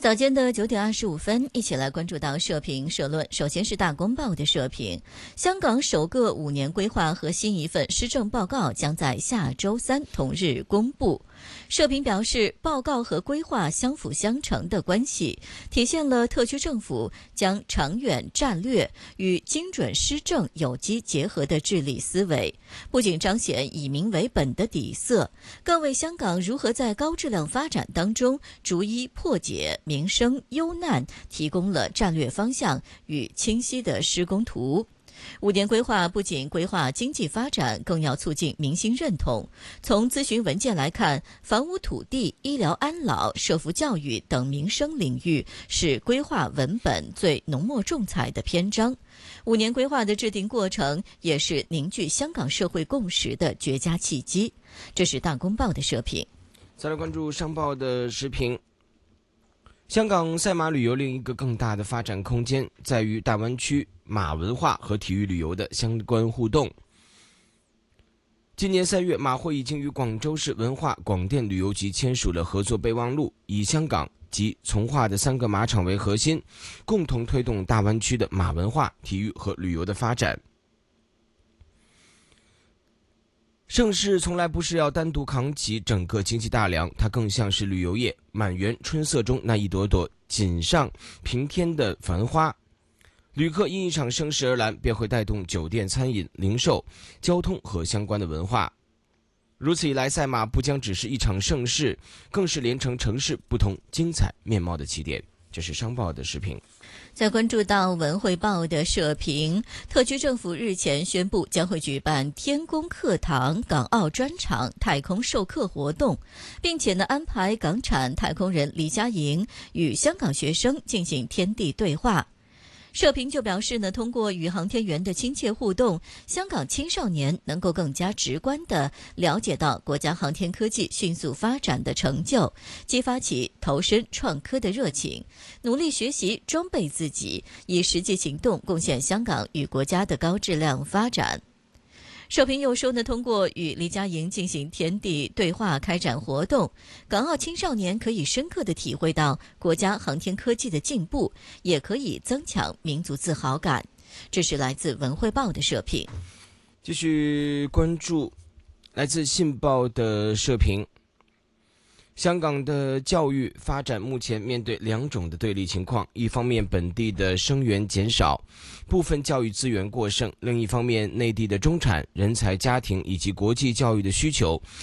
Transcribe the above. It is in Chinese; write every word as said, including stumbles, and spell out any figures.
早间的九点二十五分，一起来关注到社评社论。首先是大公报的社评，香港首个五年规划和新一份施政报告将在下周三同日公布。社评表示，报告和规划相辅相成的关系，体现了特区政府将长远战略与精准施政有机结合的治理思维，不仅彰显以民为本的底色，更为香港如何在高质量发展当中逐一破解民生忧难提供了战略方向与清晰的施工图。五年规划不仅规划经济发展，更要促进民心认同。从咨询文件来看，房屋土地、医疗安老、社福教育等民生领域是规划文本最浓墨重彩的篇章。五年规划的制定过程也是凝聚香港社会共识的绝佳契机。这是大公报的社评。 再来关注商报的时评。香港赛马旅游另一个更大的发展空间在于大湾区马文化和体育旅游的相关互动。今年三月，马会已经与广州市文化广电旅游局签署了合作备忘录，以香港及从化的三个马场为核心，共同推动大湾区的马文化、体育和旅游的发展。盛世从来不是要单独扛起整个经济大梁，它更像是旅游业满园春色中那一朵朵锦上平添的繁花。旅客因一场盛世而来，便会带动酒店、餐饮、零售、交通和相关的文化。如此一来，赛马不将只是一场盛事，更是连城城市不同精彩面貌的起点。这是商报的时评。 在关注到文汇报的社评，特区政府日前宣布将会举办天宫课堂、港澳专场、太空授课活动，并且呢安排港产太空人李嘉莹与香港学生进行天地对话。社评就表示呢，通过与航天员的亲切互动，香港青少年能够更加直观地了解到国家航天科技迅速发展的成就，激发起投身创科的热情，努力学习装备自己，以实际行动贡献香港与国家的高质量发展。社评又说呢，通过与李嘉莹进行天地对话开展活动，港澳青少年可以深刻地体会到国家航天科技的进步，也可以增强民族自豪感。这是来自文汇报的社评。 继续关注来自信报的社评。香港的教育发展目前面对两种的对立情况，一方面本地的生源减少，部分教育资源过剩，另一方面内地的中产人才家庭以及国际教育的需求